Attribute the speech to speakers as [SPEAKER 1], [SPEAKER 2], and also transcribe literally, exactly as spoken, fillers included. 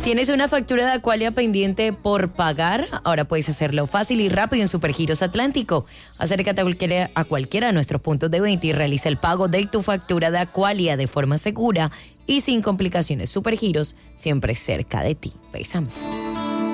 [SPEAKER 1] ¿Tienes una factura de Aqualia pendiente por pagar? Ahora puedes hacerlo fácil y rápido en Supergiros Atlántico. Acércate a cualquiera, a cualquiera de nuestros puntos de venta y realiza el pago de tu factura de Aqualia de forma segura y sin complicaciones. Supergiros, siempre cerca de ti. Bésame.